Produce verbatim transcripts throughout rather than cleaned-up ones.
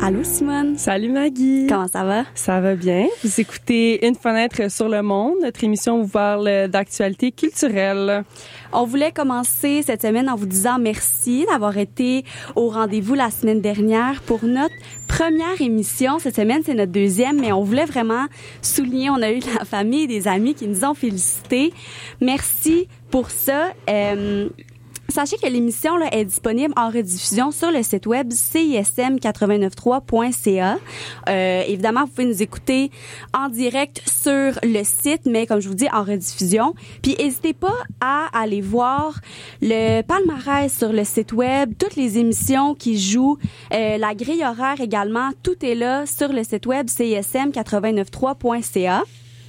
Allô Simone. Salut Maggie. Comment ça va? Ça va bien. Vous écoutez Une fenêtre sur le monde. Notre émission vous parle d'actualité culturelle. On voulait commencer cette semaine en vous disant merci d'avoir été au rendez-vous la semaine dernière pour notre première émission. Cette semaine, c'est notre deuxième, mais on voulait vraiment souligner, on a eu la famille et des amis qui nous ont félicités. Merci pour ça. Euh, Sachez que l'émission là, est disponible en rediffusion sur le site web c i s m quatre-vingt-neuf point trois point c a. Euh, évidemment, vous pouvez nous écouter en direct sur le site, mais comme je vous dis, en rediffusion. Puis, n'hésitez pas à aller voir le palmarès sur le site web, toutes les émissions qui jouent, euh, la grille horaire également, tout est là sur le site web c i s m quatre-vingt-neuf point trois point c a.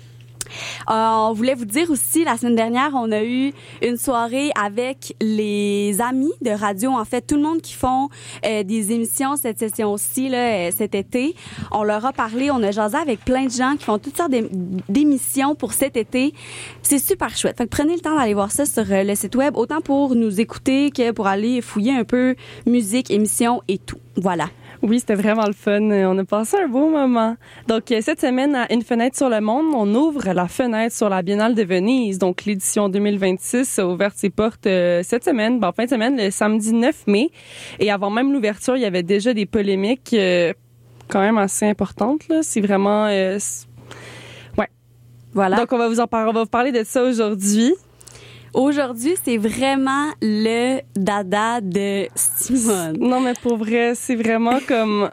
Euh, on voulait vous dire aussi, la semaine dernière, on a eu une soirée avec les amis de radio, en fait, tout le monde qui font euh, des émissions cette session-ci, là, cet été. On leur a parlé, on a jasé avec plein de gens qui font toutes sortes d'émissions pour cet été. C'est super chouette. Fait que prenez le temps d'aller voir ça sur le site web, autant pour nous écouter que pour aller fouiller un peu musique, émissions et tout. Voilà. Oui, c'était vraiment le fun. On a passé un beau moment. Donc, cette semaine, à Une fenêtre sur le monde, on ouvre la fenêtre sur la Biennale de Venise. Donc, l'édition deux mille vingt-six a ouvert ses portes euh, cette semaine, bon, fin de semaine, le samedi neuf mai. Et avant même l'ouverture, il y avait déjà des polémiques euh, quand même assez importantes, là. C'est vraiment... Euh, c'est... Ouais. Voilà. Donc, on va vous en par- on va vous parler de ça aujourd'hui. Aujourd'hui, c'est vraiment le dada de Simone. Non, mais pour vrai, c'est vraiment comme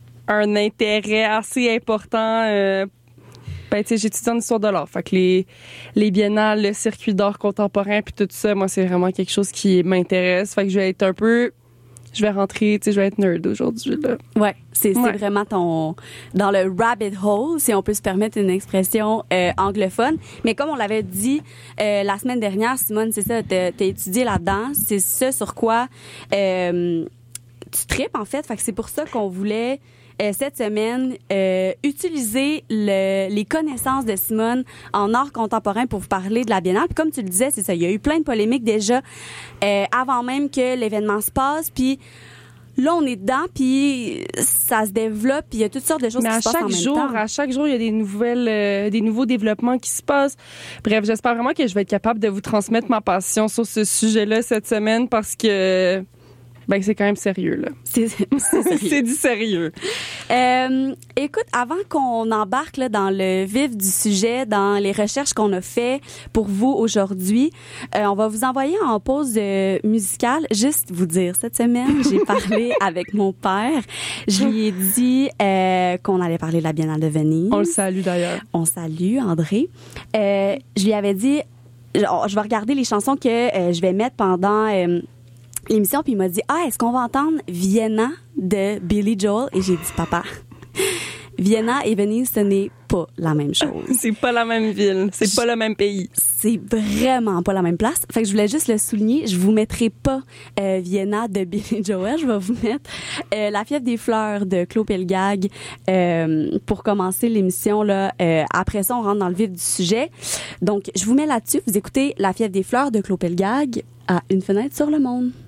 un intérêt assez important. Euh, ben, tu sais, j'étudie en histoire de l'art. Fait que les, les biennales, le circuit d'art contemporain, puis tout ça, moi, c'est vraiment quelque chose qui m'intéresse. Fait que je vais être un peu... Je vais rentrer, tu sais, je vais être nerd aujourd'hui, là. Ouais, c'est, ouais. c'est vraiment ton... Dans le rabbit hole, si on peut se permettre une expression euh, anglophone. Mais comme on l'avait dit euh, la semaine dernière, Simone, c'est ça, t'as, t'as étudié là-dedans. C'est ça sur quoi euh, tu tripes, en fait. Fait que c'est pour ça qu'on voulait... Euh, cette semaine, euh, utiliser le, les connaissances de Simone en art contemporain pour vous parler de la Biennale. Puis comme tu le disais, c'est ça, il y a eu plein de polémiques déjà euh, avant même que l'événement se passe. Puis là, on est dedans, puis ça se développe, puis il y a toutes sortes de choses Mais qui à se passent en chaque même jour, temps. à chaque jour, il y a des nouvelles, euh, des nouveaux développements qui se passent. Bref, j'espère vraiment que je vais être capable de vous transmettre ma passion sur ce sujet-là cette semaine parce que... Ben, c'est quand même sérieux, là. C'est, c'est sérieux. C'est du sérieux. Euh, écoute, avant qu'on embarque là, dans le vif du sujet, dans les recherches qu'on a fait pour vous aujourd'hui, euh, on va vous envoyer en pause euh, musicale. Juste vous dire, cette semaine, j'ai parlé avec mon père. Je lui ai dit euh, qu'on allait parler de la Biennale de Venise. On le salue, d'ailleurs. On salue, André. Euh, je lui avais dit, je vais regarder les chansons que euh, je vais mettre pendant... Euh, l'émission, puis il m'a dit « Ah, est-ce qu'on va entendre Vienna de Billy Joel? » Et j'ai dit « Papa, Vienna et Venise, ce n'est pas la même chose. » C'est pas la même ville, c'est je... pas le même pays. C'est vraiment pas la même place. Fait que je voulais juste le souligner. Je vous mettrai pas euh, Vienna de Billy Joel. Je vais vous mettre euh, La fièvre des fleurs de Claude Pelgag euh, pour commencer l'émission. Là. Euh, après ça, on rentre dans le vif du sujet. Donc, je vous mets là-dessus. Vous écoutez La fièvre des fleurs de Claude Pelgag à Une fenêtre sur le monde.